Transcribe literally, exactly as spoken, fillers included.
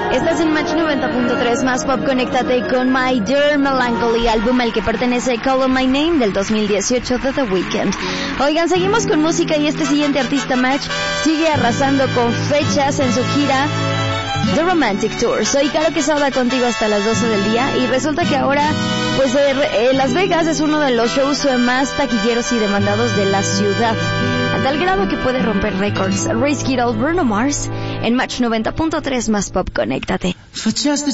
Estás en Match noventa punto tres más pop. Conéctate con My Dear Melancholy, álbum al que pertenece Call On My Name del dos mil dieciocho de The Weeknd. Oigan, seguimos con música y este siguiente artista Match sigue arrasando con fechas en su gira The Romantic Tour. Soy Caro Quesada contigo hasta las doce del día y resulta que ahora pues eh, eh, Las Vegas es uno de los shows más taquilleros y demandados de la ciudad, a tal grado que puede romper récords. Ray Skittle, Bruno Mars en Match noventa punto tres más pop. Conéctate.